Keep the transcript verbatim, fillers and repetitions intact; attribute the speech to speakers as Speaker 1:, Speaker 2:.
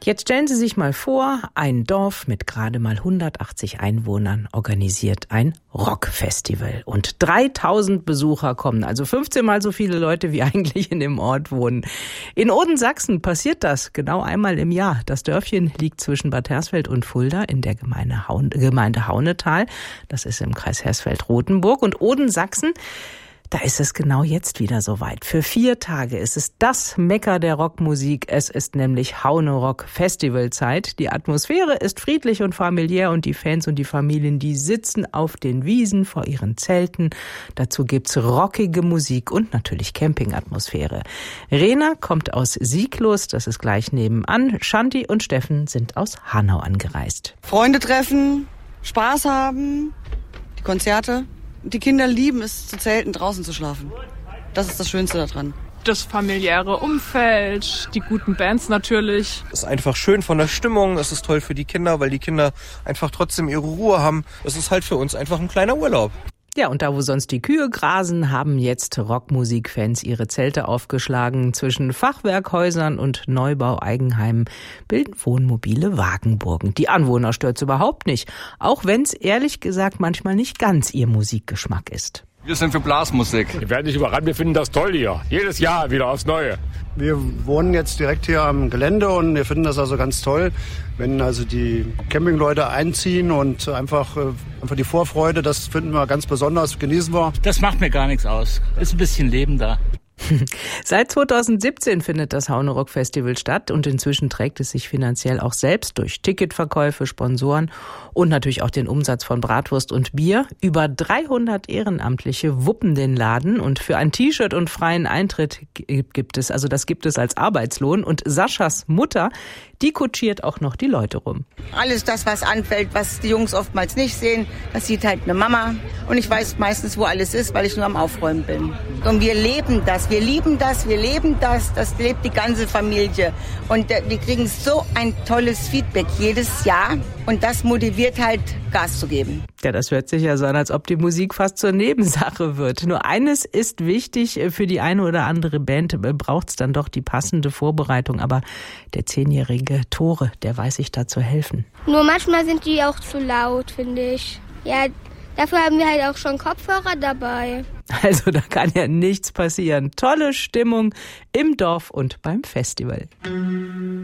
Speaker 1: Jetzt stellen Sie sich mal vor, ein Dorf mit gerade mal hundertachtzig Einwohnern organisiert ein Rockfestival und dreitausend Besucher kommen, also fünfzehn Mal so viele Leute, wie eigentlich in dem Ort wohnen. In Odensachsen passiert das genau einmal im Jahr. Das Dörfchen liegt zwischen Bad Hersfeld und Fulda in der Gemeinde, Haun- Gemeinde Haunetal. Das ist im Kreis Hersfeld-Rotenburg. Und Odensachsen, da ist es genau jetzt wieder soweit. Für vier Tage ist es das Mekka der Rockmusik. Es ist nämlich Haune-Rock-Festivalzeit. Die Atmosphäre ist friedlich und familiär und die Fans und die Familien, die sitzen auf den Wiesen vor ihren Zelten. Dazu gibt's rockige Musik und natürlich Campingatmosphäre. Rena kommt aus Sieglos, das ist gleich nebenan. Shanti und Steffen sind aus Hanau angereist.
Speaker 2: Freunde treffen, Spaß haben, die Konzerte. Die Kinder lieben es, zu zelten, draußen zu schlafen. Das ist das Schönste daran.
Speaker 3: Das familiäre Umfeld, die guten Bands natürlich.
Speaker 4: Es ist einfach schön von der Stimmung, es ist toll für die Kinder, weil die Kinder einfach trotzdem ihre Ruhe haben. Es ist halt für uns einfach ein kleiner Urlaub.
Speaker 1: Ja, und da, wo sonst die Kühe grasen, haben jetzt Rockmusikfans ihre Zelte aufgeschlagen. Zwischen Fachwerkhäusern und Neubau-Eigenheimen bilden wohnmobile Wagenburgen. Die Anwohner stört's überhaupt nicht, auch wenn's ehrlich gesagt manchmal nicht ganz ihr Musikgeschmack ist.
Speaker 5: Wir sind für Blasmusik.
Speaker 6: Wir werden nicht überrannt, wir finden das toll hier. Jedes Jahr wieder aufs Neue.
Speaker 7: Wir wohnen jetzt direkt hier am Gelände und wir finden das also ganz toll, wenn also die Campingleute einziehen und einfach, einfach die Vorfreude, das finden wir ganz besonders, genießen wir.
Speaker 8: Das macht mir gar nichts aus. Ist ein bisschen Leben da.
Speaker 1: Seit zweitausendsiebzehn findet das Haune-Rock-Festival statt und inzwischen trägt es sich finanziell auch selbst durch Ticketverkäufe, Sponsoren und natürlich auch den Umsatz von Bratwurst und Bier. Über dreihundert Ehrenamtliche wuppen den Laden und für ein T-Shirt und freien Eintritt gibt es, also das gibt es als Arbeitslohn. Und Saschas Mutter, die kutschiert auch noch die Leute rum.
Speaker 9: Alles das, was anfällt, was die Jungs oftmals nicht sehen, das sieht halt eine Mama. Und ich weiß meistens, wo alles ist, weil ich nur am Aufräumen bin. Und wir leben das, wir lieben das, wir leben das, das lebt die ganze Familie. Und wir kriegen so ein tolles Feedback jedes Jahr. Und das motiviert halt, Gas zu geben.
Speaker 1: Ja, das hört sich ja so an, als ob die Musik fast zur Nebensache wird. Nur eines ist wichtig, für die eine oder andere Band braucht es dann doch die passende Vorbereitung. Aber der zehnjährige Tore, der weiß sich da zu helfen.
Speaker 10: Nur manchmal sind die auch zu laut, finde ich. Ja, dafür haben wir halt auch schon Kopfhörer dabei.
Speaker 1: Also da kann ja nichts passieren. Tolle Stimmung im Dorf und beim Festival.